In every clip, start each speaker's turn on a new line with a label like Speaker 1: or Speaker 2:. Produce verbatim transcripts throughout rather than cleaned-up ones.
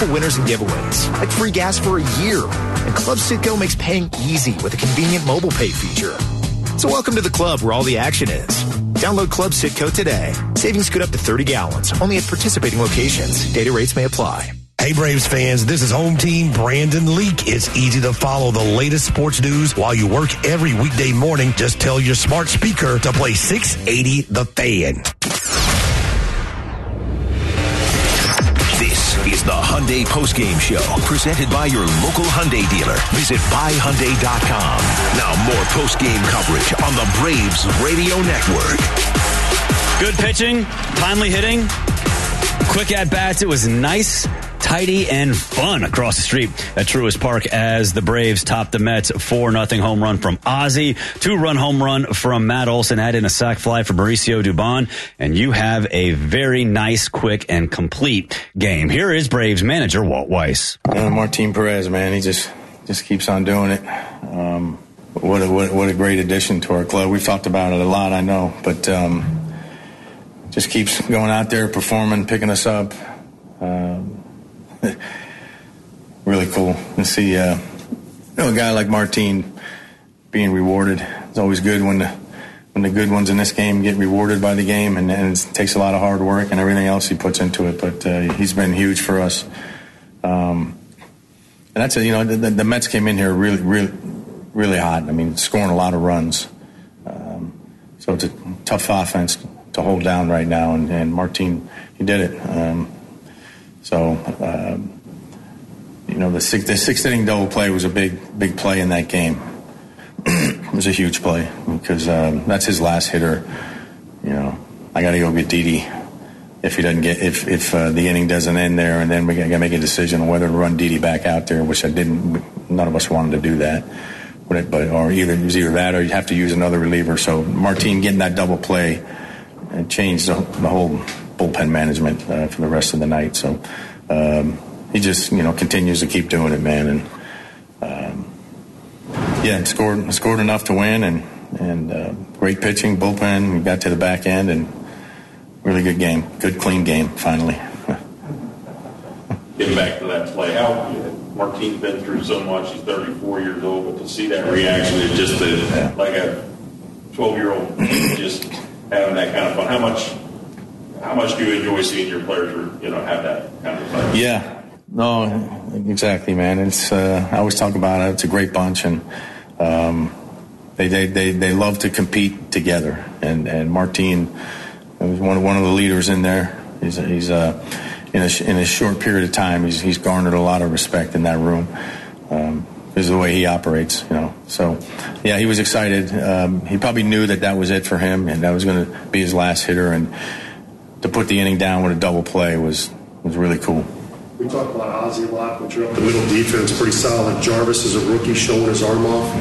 Speaker 1: winners and giveaways, like free gas for a year. And Club Citgo makes paying easy with a convenient mobile pay feature. So welcome to the club where all the action is. Download Club Citgo today. Savings could up to thirty gallons, only at participating locations. Data rates may apply.
Speaker 2: Hey, Braves fans, this is home team Brandon Leak. It's easy to follow the latest sports news while you work every weekday morning. Just tell your smart speaker to play six eighty The Fan.
Speaker 3: This is the Hyundai Postgame Show, presented by your local Hyundai dealer. Visit buy hyundai dot com. Now more postgame coverage on the Braves Radio Network.
Speaker 4: Good pitching, timely hitting, quick at-bats. It was nice, tidy, and fun across the street at Truist Park as the Braves topped the Mets. four nothing home run from Ozzie. Two-run home run from Matt Olson. Add in a sac fly for Mauricio Dubon. And you have a very nice, quick, and complete game. Here is Braves manager Walt Weiss.
Speaker 5: Uh, Martin Perez, man, he just just keeps on doing it. Um, what, a, what, what a great addition to our club. We've talked about it a lot, I know. But um, just keeps going out there, performing, picking us up. Um, really cool to see uh, you know, a guy like Martin being rewarded. It's always good when the when the good ones in this game get rewarded by the game, and, and it takes a lot of hard work and everything else he puts into it. But uh, he's been huge for us. Um, and that's it. You know, the, the Mets came in here really, really, really hot. I mean, scoring a lot of runs. Um, so it's a tough offense to hold down right now, and, and Martin, he did it. Um, So, um, you know, the, six, the sixth inning double play was a big, big play in that game. It was a huge play because um, that's his last hitter. You know, I got to go get Didi if he doesn't get if if uh, the inning doesn't end there, and then we got to make a decision on whether to run Didi back out there, which I didn't. None of us wanted to do that, but, it, but or either it was either that or you have to use another reliever. So Martin getting that double play and changed the, the whole bullpen management uh, for the rest of the night. So um, he just, you know, continues to keep doing it, man. And um, yeah, scored scored enough to win, and and uh, great pitching, bullpen. We got to the back end, and really good game, good clean game. Finally.
Speaker 6: Getting back to that play, how Martin's been through so much. He's thirty-four years old, but to see that reaction is just a, yeah. like a twelve-year-old just having that kind of fun. How much? How much do you enjoy seeing your players, you know, have that kind of fun?
Speaker 5: Yeah, no, exactly, man. It's uh, I always talk about it. It's a great bunch, and um, they, they they they love to compete together. And and Martin was one one of the leaders in there. He's he's uh, in a in a short period of time, he's he's garnered a lot of respect in that room. Um, because of the way he operates, you know. So, yeah, he was excited. Um, he probably knew that that was it for him, and that was going to be his last hitter, and to put the inning down with a double play was was really cool.
Speaker 7: We talk about Ozzie a lot, but you're up the middle defense, pretty solid. Jarvis is a rookie, showing his arm off.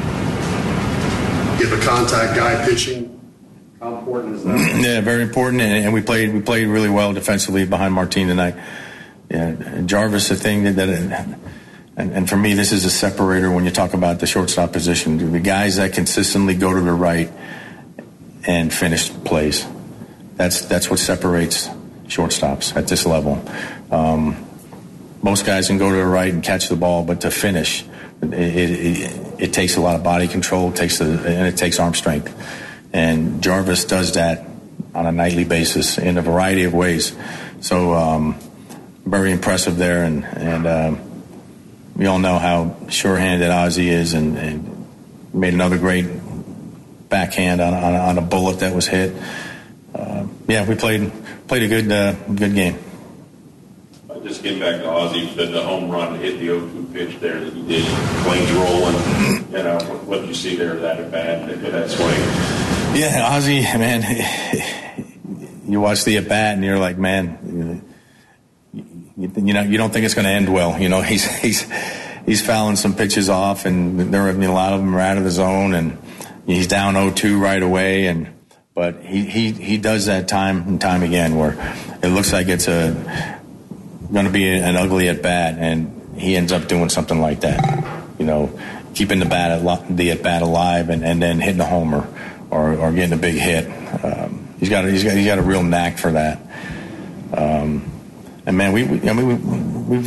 Speaker 7: You have a contact guy pitching. How important is that?
Speaker 5: Yeah, very important, and, and we played we played really well defensively behind Martin tonight. Yeah, and Jarvis, the thing that, that and, and for me, this is a separator when you talk about the shortstop position. The guys that consistently go to the right and finish plays. That's that's what separates shortstops at this level. Um, most guys can go to the right and catch the ball, but to finish, it, it, it, it takes a lot of body control, it takes the, and it takes arm strength. And Jarvis does that on a nightly basis in a variety of ways. So um, very impressive there, and and um, we all know how sure-handed Ozzie is, and, and made another great backhand on, on, on a bullet that was hit. Uh, yeah, we played played a good uh, good game.
Speaker 6: Uh, just getting back to Ozzie, the, the home run to hit the oh two pitch there that he did, planes rolling. You know, what, what did you see there? That at bat, that, that swing.
Speaker 5: Yeah, Ozzie, man, you watch the at bat and you're like, man, you, you know, you don't think it's going to end well. You know, he's he's he's fouling some pitches off, and there are, you know, a lot of them are out of the zone, and he's down oh two right away, and. But he, he, he does that time and time again where it looks like it's a going to be an ugly at bat, and he ends up doing something like that. You know, keeping the bat the at bat alive, and, and then hitting a homer or, or getting a big hit. Um, he's got a, he's got he's got a real knack for that. Um, and man, we, we I mean we we've